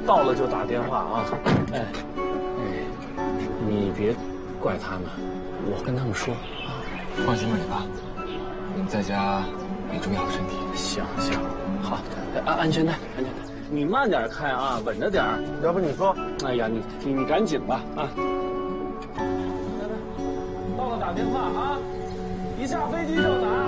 到了就打电话啊。哎，你别怪他们，我跟他们说啊。 放心吧，你爸，你们在家也注意好身体。 行，好，安全带，安全带，你慢点开啊，稳着点儿。 要不你说？ 哎呀，你赶紧吧啊！来，到了打电话啊，一下飞机就打。